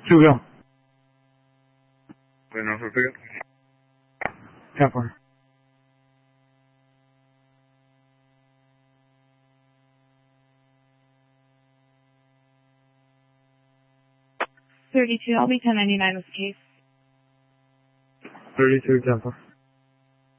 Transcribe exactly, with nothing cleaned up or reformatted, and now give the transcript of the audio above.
Two go. Bueno, Rodrigo. ten four. thirty-two, I'll be ten ninety-nine with the case. thirty-two, ten four.